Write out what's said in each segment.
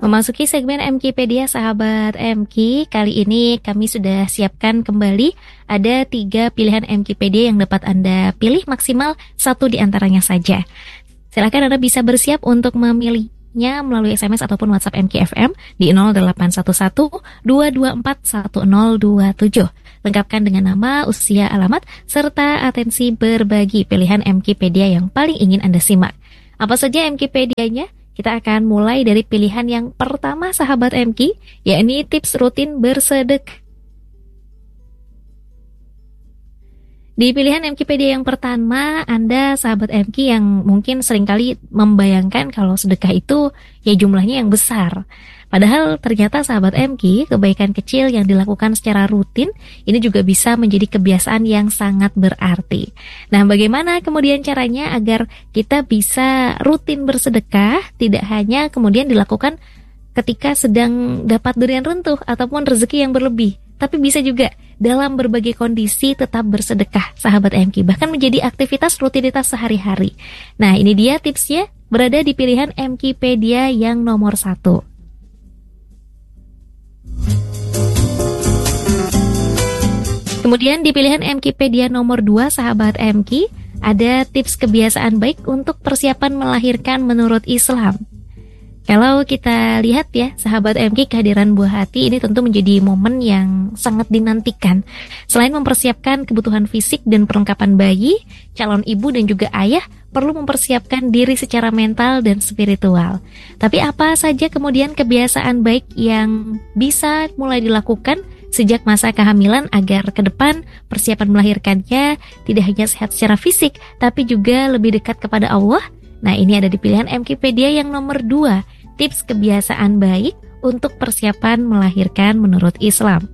Memasuki segmen MKpedia sahabat MK, kali ini kami sudah siapkan kembali ada 3 pilihan MKpedia yang dapat Anda pilih maksimal 1 di antaranya saja. Silakan Anda bisa bersiap untuk memilihnya melalui SMS ataupun WhatsApp MKFM di 0811 224 1027. Lengkapkan dengan nama, usia, alamat, serta atensi berbagi pilihan MKpedia yang paling ingin Anda simak. Apa saja MKpedianya? Kita akan mulai dari pilihan yang pertama sahabat MK, yakni tips rutin bersedekah. Di pilihan MKpedia yang pertama, Anda sahabat MK yang mungkin seringkali membayangkan kalau sedekah itu ya jumlahnya yang besar. Padahal ternyata sahabat MK, kebaikan kecil yang dilakukan secara rutin ini juga bisa menjadi kebiasaan yang sangat berarti. Nah, bagaimana kemudian caranya agar kita bisa rutin bersedekah, tidak hanya kemudian dilakukan ketika sedang dapat durian runtuh ataupun rezeki yang berlebih, tapi bisa juga dalam berbagai kondisi tetap bersedekah sahabat MK, bahkan menjadi aktivitas rutinitas sehari-hari. Nah, ini dia tipsnya, berada di pilihan MKpedia yang nomor 1. Kemudian di pilihan MKpedia nomor 2 sahabat MK, ada tips kebiasaan baik untuk persiapan melahirkan menurut Islam. Kalau kita lihat ya sahabat MK, kehadiran buah hati ini tentu menjadi momen yang sangat dinantikan. Selain mempersiapkan kebutuhan fisik dan perlengkapan bayi, calon ibu dan juga ayah perlu mempersiapkan diri secara mental dan spiritual. Tapi apa saja kemudian kebiasaan baik yang bisa mulai dilakukan sejak masa kehamilan agar ke depan persiapan melahirkannya tidak hanya sehat secara fisik, tapi juga lebih dekat kepada Allah? Nah, ini ada di pilihan MKpedia yang nomor 2, tips kebiasaan baik untuk persiapan melahirkan menurut Islam.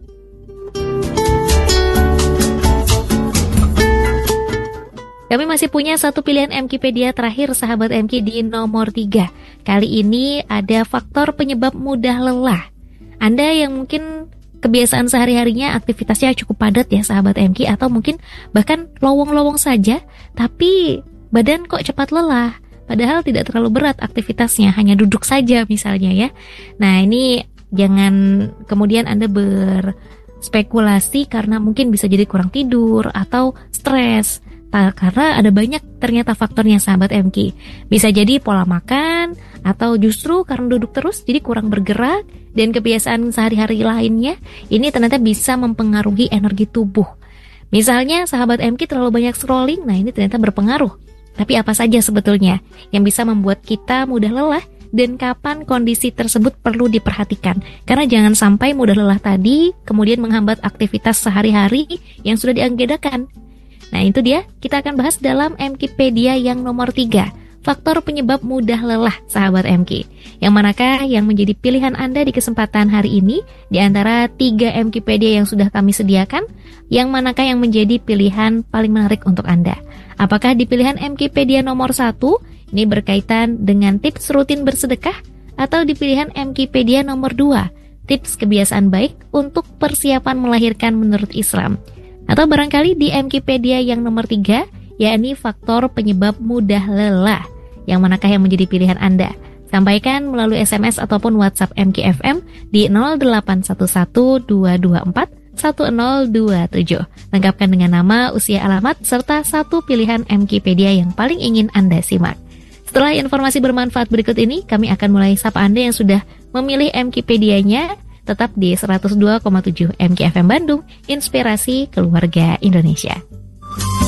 Kami masih punya satu pilihan MKpedia terakhir sahabat MK di nomor 3. Kali ini ada faktor penyebab mudah lelah. Anda yang mungkin kebiasaan sehari-harinya aktivitasnya cukup padat ya sahabat MK, atau mungkin bahkan lowong-lowong saja, tapi badan kok cepat lelah. Padahal tidak terlalu berat aktivitasnya, hanya duduk saja misalnya ya. Nah, ini jangan kemudian Anda berspekulasi karena mungkin bisa jadi kurang tidur atau stres. Karena ada banyak ternyata faktornya sahabat MK. Bisa jadi pola makan, atau justru karena duduk terus jadi kurang bergerak, dan kebiasaan sehari-hari lainnya ini ternyata bisa mempengaruhi energi tubuh. Misalnya sahabat MK terlalu banyak scrolling, nah ini ternyata berpengaruh. Tapi apa saja sebetulnya yang bisa membuat kita mudah lelah, dan kapan kondisi tersebut perlu diperhatikan? Karena jangan sampai mudah lelah tadi kemudian menghambat aktivitas sehari-hari yang sudah diagendakan. Nah, itu dia, kita akan bahas dalam MKpedia yang nomor 3, faktor penyebab mudah lelah sahabat MK. Yang manakah yang menjadi pilihan Anda di kesempatan hari ini di antara 3 MKpedia yang sudah kami sediakan? Yang manakah yang menjadi pilihan paling menarik untuk Anda? Apakah di pilihan MKpedia nomor 1 ini berkaitan dengan tips rutin bersedekah, atau di pilihan MKpedia nomor 2, tips kebiasaan baik untuk persiapan melahirkan menurut Islam? Atau barangkali di MKpedia yang nomor 3, yakni faktor penyebab mudah lelah. Yang manakah yang menjadi pilihan Anda? Sampaikan melalui SMS ataupun WhatsApp MKFM di 0811 224 1027. Lengkapkan dengan nama, usia, alamat, serta satu pilihan MKpedia yang paling ingin Anda simak. Setelah informasi bermanfaat berikut ini, kami akan mulai sapa Anda yang sudah memilih MKpedianya. Tetap di 102,7 MKFM Bandung, Inspirasi Keluarga Indonesia.